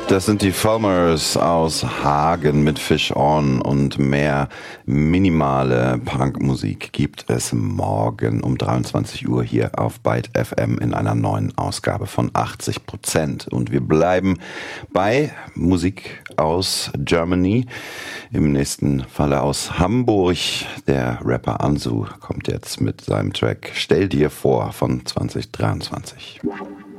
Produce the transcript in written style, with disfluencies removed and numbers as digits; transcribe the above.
Das sind die Fulmers aus Hagen mit Fish On, und mehr minimale Punkmusik gibt es morgen um 23 Uhr hier auf Byte FM in einer neuen Ausgabe von 80%. Und wir bleiben bei Musik aus Germany, im nächsten Falle aus Hamburg. Der Rapper Ansu kommt jetzt mit seinem Track Stell dir vor von 2023.